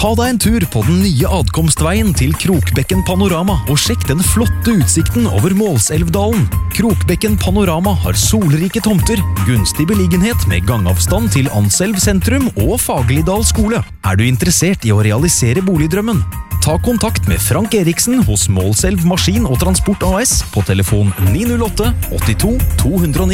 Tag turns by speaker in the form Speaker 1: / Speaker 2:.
Speaker 1: Ta deg en tur på den nye adkomstveien til Krokbekken Panorama og sjekk den flotte utsikten over Målselvdalen. Krokbekken Panorama har solrike tomter, gunstig beliggenhet med gangavstand til Anselv sentrum og Fagerlidal skole. Er du interessert i å realisere boligdrømmen? Ta kontakt med Frank Eriksen hos Målselv Maskin og Transport AS på telefon 908 82 209